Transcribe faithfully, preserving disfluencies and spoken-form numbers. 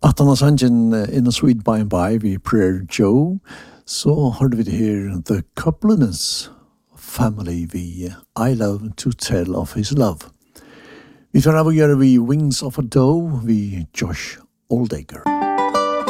At han har sangen In a Sweet By and By vi Prayer Joe, så hørte vi det her The Coupliness Family vi I Love to Tell of His Love. Vi tar av å gjøre vi Wings of a Dove vi Josh Oldacre.